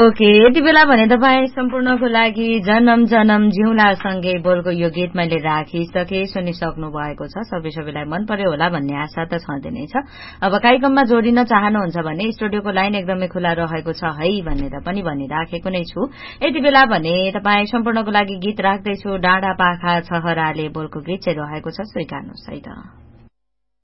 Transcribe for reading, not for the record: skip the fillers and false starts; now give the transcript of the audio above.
Okay, यति बेला भने तपाईँ सम्पूर्णको लागि जन्म जन्म जिउला सँगै बोलको यो गीत मैले राखिसके सुनिसक्नु भएको छ। सबैलाई मन पर्यो होला भन्ने आशा त छँदै नै छ। अब कार्यक्रममा जोडिन चाहनुहुन्छ भने स्टुडियोको लाइन एकदमै खुला रहेको छ है भनेर पनि भनिराखेको नै छु। यति बेला भने तपाईँ सम्पूर्णको लागि गीत राख्दैछु, डाँडा पाखा छहराले बोलको गीत चाहिँ रहेको छ, स्वीकार्नुहोस् है त।